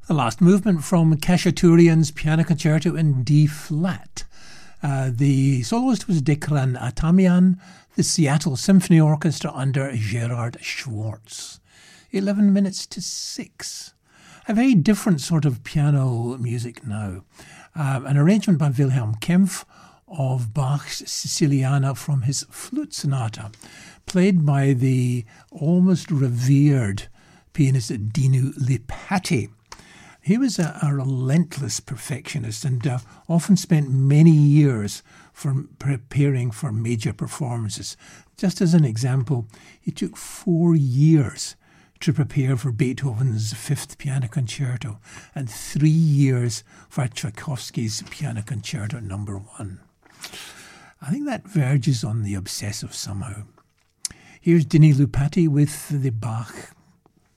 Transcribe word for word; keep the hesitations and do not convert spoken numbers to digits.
The last movement from Khachaturian's Piano Concerto in D-flat. Uh, the soloist was Dekran Atamian, the Seattle Symphony Orchestra under Gerard Schwartz. eleven minutes to six. A very different sort of piano music now. Um, an arrangement by Wilhelm Kempff of Bach's Siciliana from his flute sonata, played by the almost revered pianist Dinu Lipatti. He was a, a relentless perfectionist and uh, often spent many years for preparing for major performances. Just as an example, he took four years to prepare for Beethoven's Fifth Piano Concerto and three years for Tchaikovsky's Piano Concerto Number One. I think that verges on the obsessive somehow. Here's Dinu Lipatti with the Bach